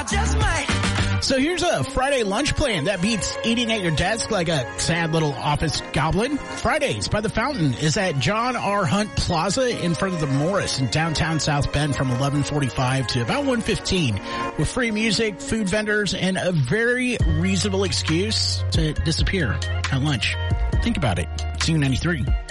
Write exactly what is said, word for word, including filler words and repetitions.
Just might. So here's a Friday lunch plan that beats eating at your desk like a sad little office goblin. Fridays by the Fountain is at John R. Hunt Plaza in front of the Morris in downtown South Bend from eleven forty-five to about one fifteen with free music, food vendors, and a very reasonable excuse to disappear at lunch. Think about it. C U ninety-three.